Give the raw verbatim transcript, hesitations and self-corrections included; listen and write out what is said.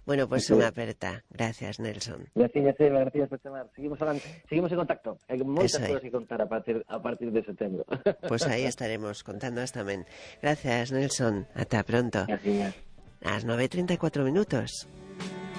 Bueno, pues unha aperta. Gracias, Nelson. Gracias, Eva, gracias por chamar. Seguimos adelante, seguimos en contacto. Hai moitas Eso é. cousas que contar a partir, a partir de setembro. Pois pues aí estaremos contándoas tamén. Gracias, Nelson. Ata pronto. Gracias. Ás nove e treinta e cuatro minutos.